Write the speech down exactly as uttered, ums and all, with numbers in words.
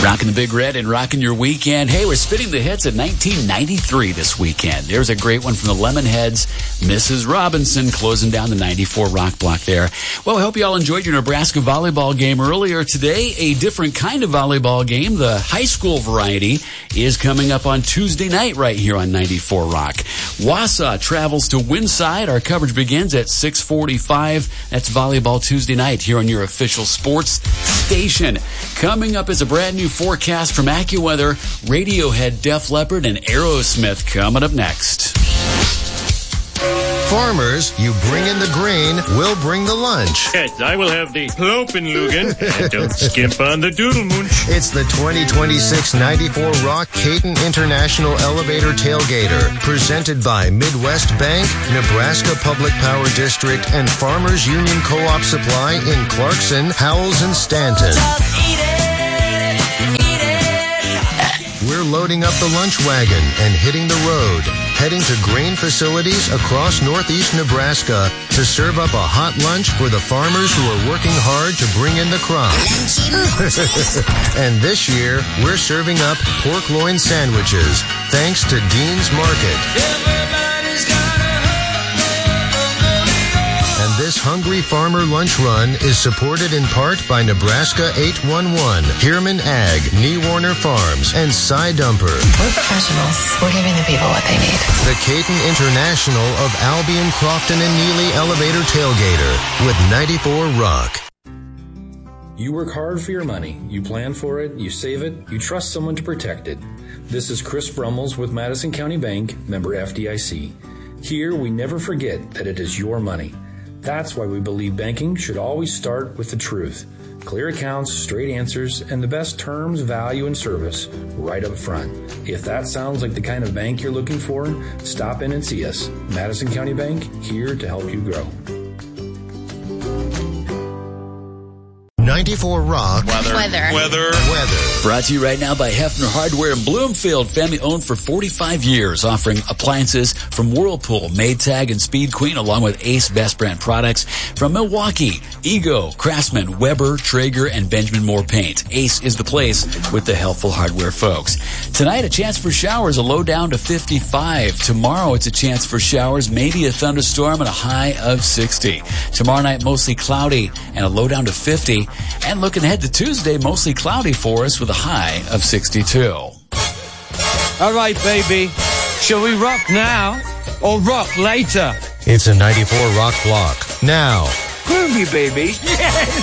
Rocking the Big Red and rocking your weekend. Hey, we're spinning the hits at nineteen ninety-three this weekend. There's a great one from the Lemonheads. Missus Robinson closing down the ninety-four rock block there. Well, I hope you all enjoyed your Nebraska volleyball game earlier today. A different kind of volleyball game, the high school variety, is coming up on Tuesday night right here on ninety-four Rock. Wausau travels to Winside. Our coverage begins at six forty-five. That's Volleyball Tuesday night here on your official sports station. Coming up is a brand new forecast from AccuWeather, Radiohead, Def Leppard, and Aerosmith coming up next. Farmers, you bring in the grain, we'll bring the lunch. Yes, I will have the Plopenlugen, and don't skimp on the Doodlemunch. It's the twenty twenty-six ninety-four Rock Caton International Elevator Tailgater, presented by Midwest Bank, Nebraska Public Power District, and Farmers Union Co-op Supply in Clarkson, Howells, and Stanton. We're loading up the lunch wagon and hitting the road, heading to grain facilities across northeast Nebraska to serve up a hot lunch for the farmers who are working hard to bring in the crop. And this year, we're serving up pork loin sandwiches, thanks to Dean's Market. And this Hungry Farmer Lunch Run is supported in part by Nebraska eight one one, Hierman Ag, Nee Warner Farms, and Cy Dumper. We're professionals. We're giving the people what they need. The Caton International of Albion, Crofton, and Neely Elevator Tailgater with ninety-four Rock. You work hard for your money. You plan for it, you save it, you trust someone to protect it. This is Chris Brummels with Madison County Bank, member F D I C. Here, we never forget that it is your money. That's why we believe banking should always start with the truth. Clear accounts, straight answers, and the best terms, value, and service right up front. If that sounds like the kind of bank you're looking for, stop in and see us. Madison County Bank, here to help you grow. ninety-four Rock. Weather. Weather. Weather. Weather. Brought to you right now by Hefner Hardware in Bloomfield, family owned for forty-five years, offering appliances from Whirlpool, Maytag, and Speed Queen, along with Ace Best Brand products from Milwaukee, Ego, Craftsman, Weber, Traeger, and Benjamin Moore Paint. Ace is the place with the helpful hardware folks. Tonight, a chance for showers, a low down to fifty-five. Tomorrow, it's a chance for showers, maybe a thunderstorm, and a high of sixty. Tomorrow night, mostly cloudy and a low down to fifty. And looking ahead to Tuesday, mostly cloudy for us with a high of sixty-two. All right, baby. Shall we rock now or rock later? It's a ninety-four Rock block. Now. Groovy, baby. Yes!